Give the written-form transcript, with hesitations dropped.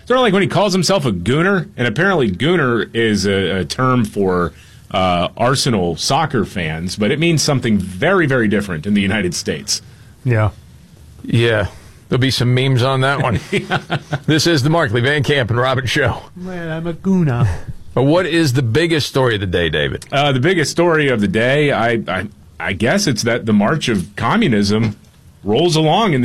Sort of like when he calls himself a gooner, and apparently gooner is a term for Arsenal soccer fans, but it means something very, very different in the United States. Yeah. Yeah. There'll be some memes on that one. This is the Markley, Van Camp, and Robin Show. Well, I'm a gooner. But what is the biggest story of the day, David? The biggest story of the day, I guess it's that the march of communism rolls along in